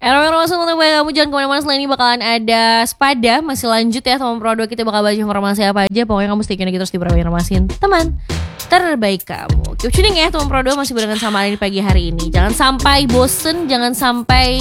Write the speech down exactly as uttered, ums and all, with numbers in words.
Erwin Romasung untuk kamu jangan kemana-mana. Selain ini bakalan ada Spada. Masih lanjut ya teman Pro dua. Kita bakal baca informasi apa aja. Pokoknya kamu stay tune lagi terus di Pro informasin teman terbaik kamu. Keep tuning ya teman Pro dua. Masih barengan sama Alin di pagi hari ini. Jangan sampai bosen, jangan sampai